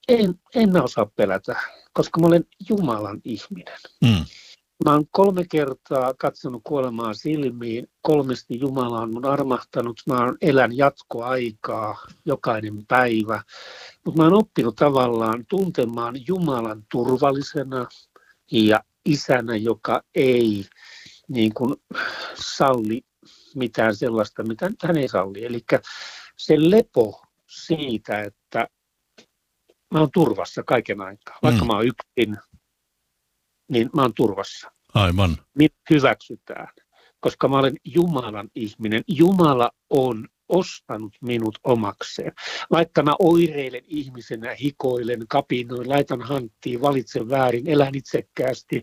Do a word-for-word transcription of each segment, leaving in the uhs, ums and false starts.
En, en mä osaa pelätä, koska mä olen Jumalan ihminen. Mm. Mä oon kolme kertaa katsonut kuolemaa silmiin, kolmesti Jumala on mun armahtanut, mä oon elän jatkoaikaa jokainen päivä, mutta mä oon oppinut tavallaan tuntemaan Jumalan turvallisena ja isänä, joka ei niin kuin salli mitään sellaista, mitä hän ei salli. Eli se lepo siitä, että mä oon turvassa kaiken aikaa, vaikka mm. mä oon yksin, niin mä oon turvassa. Aivan. Minut hyväksytään, koska mä olen Jumalan ihminen. Jumala on ostanut minut omakseen. Vaikka mä oireilen ihmisenä, hikoilen, kapinoin, laitan hanttiin, valitsen väärin, elän itsekkäästi,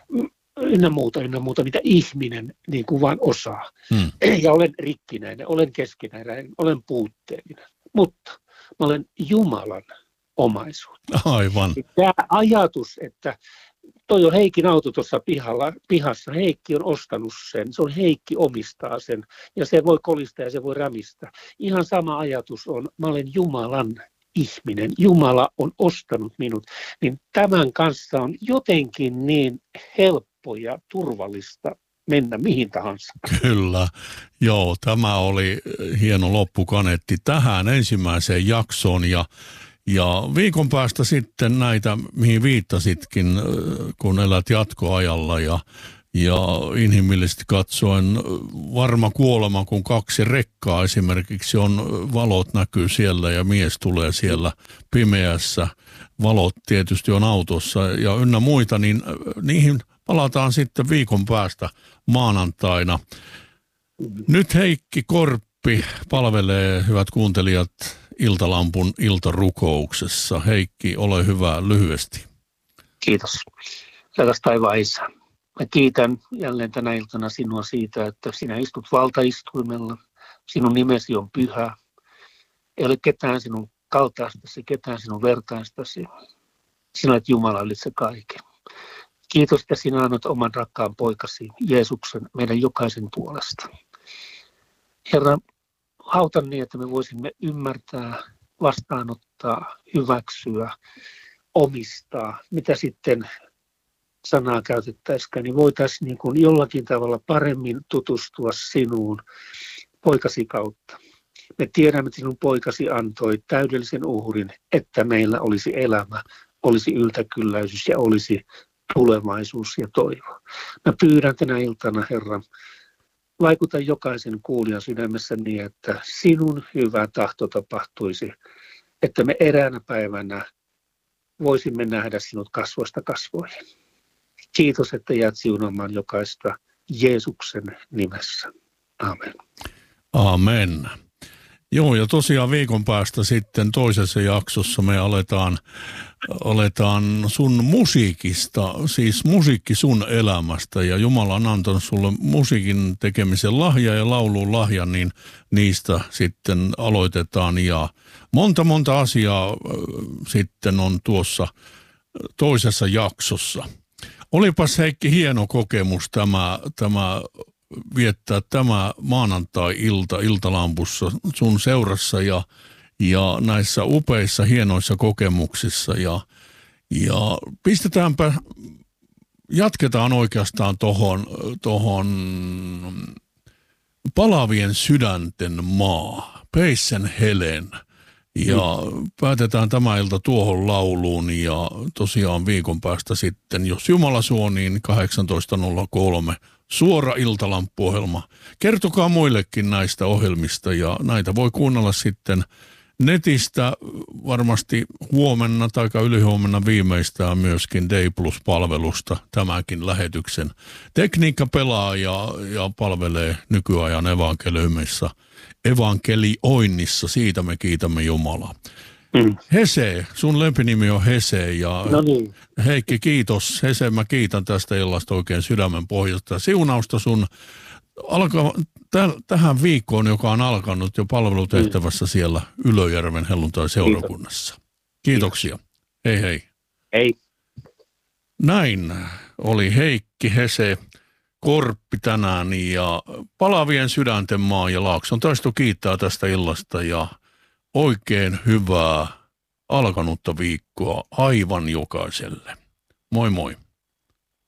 ynnä muuta, ynnä muuta, mitä ihminen niin kuin vaan osaa. Hmm. Ja olen rikkinäinen, olen keskinäinen, olen puutteellinen. Mutta mä olen Jumalan omaisuutta. Aivan. Tämä ajatus, että toi on Heikin auto tuossa pihalla, pihassa, Heikki on ostanut sen, se on Heikki omistaa sen ja se voi kolistaa ja se voi rämistää. Ihan sama ajatus on, mä olen Jumalan ihminen, Jumala on ostanut minut, niin tämän kanssa on jotenkin niin helppo ja turvallista mennä mihin tahansa. Kyllä, joo, tämä oli hieno loppukaneetti tähän ensimmäiseen jaksoon ja Ja viikon päästä sitten näitä, mihin viittasitkin, kun elät jatkoajalla ja, ja inhimillisesti katsoen varma kuolema, kun kaksi rekkaa esimerkiksi on, valot näkyy siellä ja mies tulee siellä pimeässä, valot tietysti on autossa ja ynnä muita, niin niihin palataan sitten viikon päästä maanantaina. Nyt Heikki Korppi palvelee, hyvät kuuntelijat, Iltalampun iltarukouksessa. Heikki, ole hyvä lyhyesti. Kiitos. Rakas taivaan Isä. Mä kiitän jälleen tänä iltana sinua siitä, että sinä istut valtaistuimella. Sinun nimesi on pyhä. Ei ole ketään sinun kaltaistasi, ketään sinun vertaistasi. Sinä olet Jumala ylitse kaiken. Kiitos, että sinä annat oman rakkaan poikasi Jeesuksen meidän jokaisen puolesta. Herra, autan niin, että me voisimme ymmärtää, vastaanottaa, hyväksyä, omistaa, mitä sitten sanaa käytettäisikään, niin voitaisiin niin kuin jollakin tavalla paremmin tutustua sinuun poikasi kautta. Me tiedämme, että sinun poikasi antoi täydellisen uhrin, että meillä olisi elämä, olisi yltäkylläisyys ja olisi tulevaisuus ja toivo. Mä pyydän tänä iltana, Herra, vaikuta jokaisen kuulijan sydämessä niin, että sinun hyvä tahto tapahtuisi, että me eräänä päivänä voisimme nähdä sinut kasvoista kasvoihin. Kiitos, että jäät siunaamaan jokaista Jeesuksen nimessä. Amen. Amen. Joo, ja tosiaan viikon päästä sitten toisessa jaksossa me aletaan, aletaan sun musiikista, siis musiikki sun elämästä, ja Jumala on antanut sulle musiikin tekemisen lahja ja laulun lahja, niin niistä sitten aloitetaan, ja monta monta asiaa sitten on tuossa toisessa jaksossa. Olipas Heikki hieno kokemus tämä, tämä viettää tämä maanantai-ilta Iltalampussa sun seurassa ja, ja näissä upeissa hienoissa kokemuksissa. Ja, ja pistetäänpä, jatketaan oikeastaan tohon, tohon Palavien sydänten maa, Peisen Helen. Ja päätetään tämä ilta tuohon lauluun ja tosiaan viikon päästä sitten, jos Jumala suo, niin kahdeksantoista nolla kolme suora Iltalampu-ohjelma. Kertokaa muillekin näistä ohjelmista ja näitä voi kuunnella sitten netistä varmasti huomenna tai ylihuomenna viimeistään myöskin Day Plus-palvelusta tämänkin lähetyksen. Tekniikka pelaa ja, ja palvelee nykyajan evankeliumissa, evankelioinnissa. Siitä me kiitämme Jumalaa. Mm. Hese, sun lempinimi on Hese ja no niin. Heikki, kiitos. Hese, mä kiitän tästä illasta oikein sydämen pohjasta. Siunausta sun alkaa täh, tähän viikkoon, joka on alkanut jo palvelutehtävässä mm. siellä Ylöjärven helluntai-seurakunnassa. Kiitoksia. Kiitos. Hei hei. Hei. Näin oli Heikki Hese Korppi tänään ja Palavien sydänten maa ja Laakson taisto kiittää tästä illasta ja oikein hyvää alkanutta viikkoa aivan jokaiselle. Moi moi.